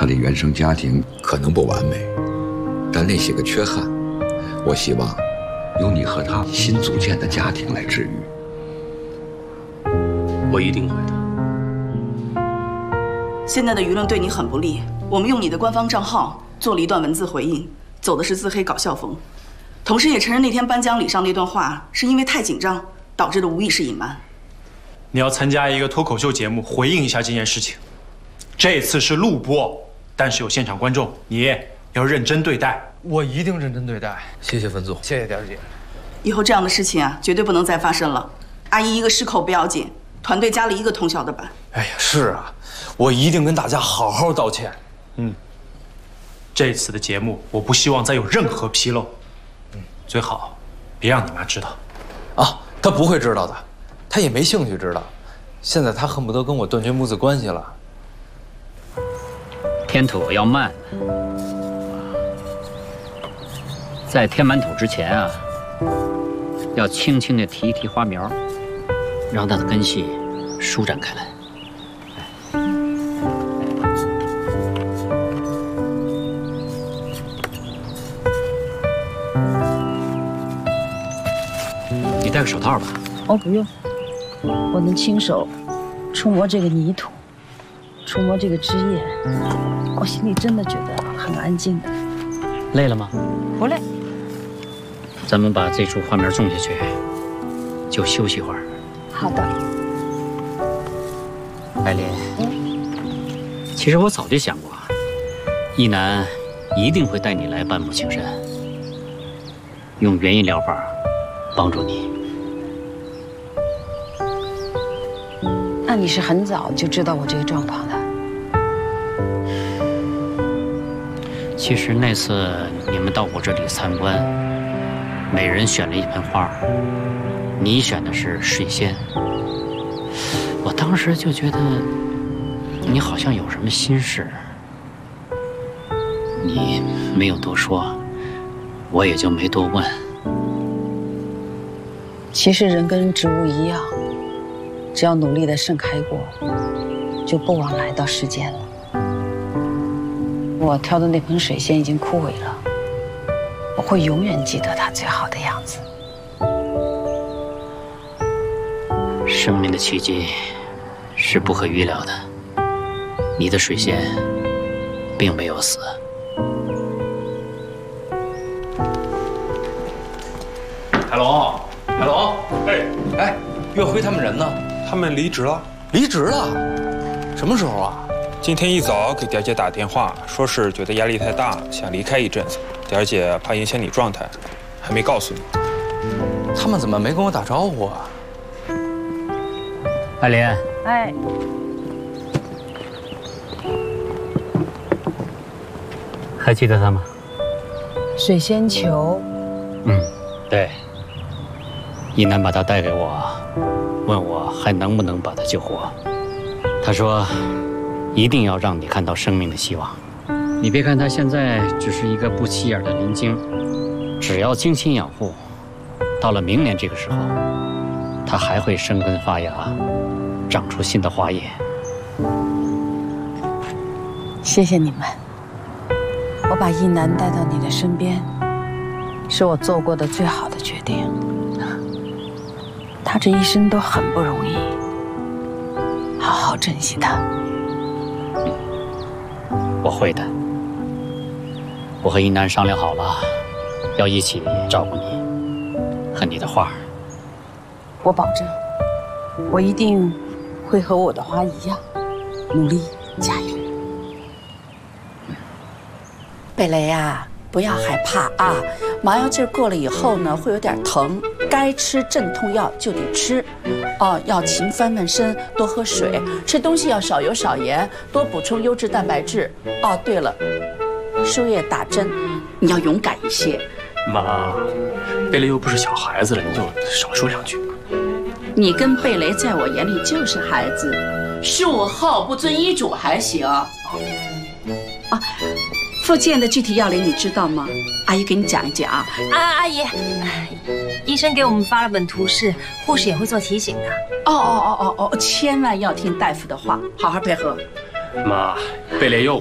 他的原生家庭可能不完美，但那些个缺憾，我希望由你和他新组建的家庭来治愈。 我一定会的。 现在的舆论对你很不利，我们用你的官方账号做了一段文字回应，走的是自黑搞笑风，同时也承认那天颁奖礼上那段话是因为太紧张导致的无意识隐瞒。 你要参加一个脱口秀节目，回应一下这件事情。这次是录播，但是有现场观众，你要认真对待。 我一定认真对待。谢谢文总，谢谢点儿姐。 以后这样的事情啊，绝对不能再发生了。阿姨一个失口不要紧，团队加了一个通宵的班。 哎呀，是啊，我一定跟大家好好道歉。 这次的节目我不希望再有任何纰漏，最好别让你妈知道。 啊，她不会知道的，她也没兴趣知道。现在她恨不得跟我断绝母子关系了。 添土要慢，在添满土之前啊，要轻轻地提一提花苗，让它的根系舒展开来。你戴个手套吧。 哦，不用，我能亲手触摸这个泥土，触摸这个枝叶，我心里真的觉得很安静的。 累了吗？ 不累。 咱们把这株花苗种下去，就休息一会儿。 好的。 艾琳，其实我早就想过，一楠一定会带你来半步青山，用园艺疗法帮助你。 那你是很早就知道我这个状况的？ 其实那次你们到我这里参观，每人选了一盆花，你选的是水仙。我当时就觉得你好像有什么心事，你没有多说，我也就没多问。 其实人跟植物一样，只要努力的盛开过，就不枉来到世间了。我挑的那盆水仙已经枯萎了，我会永远记得它最好的样子。 生命的奇迹是不可预料的，你的水仙并没有死。 海龙，海龙，哎，岳辉他们人呢？ 他们离职了。 离职了？什么时候啊？ 今天一早给点儿姐打电话，说是觉得压力太大，想离开一阵子。点儿姐怕影响你状态，还没告诉你。 他们怎么没跟我打招呼啊？ 艾琳， 哎， 还记得他吗？ 水仙球。 对。一楠把他带给我，问我还能不能把他救活。他说，一定要让你看到生命的希望。你别看他现在只是一个不起眼的灵晶，只要精心养护，到了明年这个时候，它还会生根发芽，长出新的花叶。 谢谢你们，我把一楠带到你的身边，是我做过的最好的决定。他这一生都很不容易，好好珍惜他。 我会的。我和一楠商量好了，要一起照顾你和你的花。 我保证，我一定会和我的花一样，努力加油。 贝雷呀，不要害怕啊！麻药劲儿过了以后呢，会有点疼，该吃镇痛药就得吃。哦，要勤翻翻身，多喝水，吃东西要少油少盐，多补充优质蛋白质。哦，对了，输液打针，你要勇敢一些。 妈，贝雷又不是小孩子了，你就少说两句。 你跟贝雷在我眼里就是孩子，术后不遵医嘱还行。啊，复健的具体要领你知道吗？阿姨给你讲一讲啊。 阿姨，医生给我们发了本图示，护士也会做提醒的。 哦，千万要听大夫的话，好好配合。 妈，贝雷又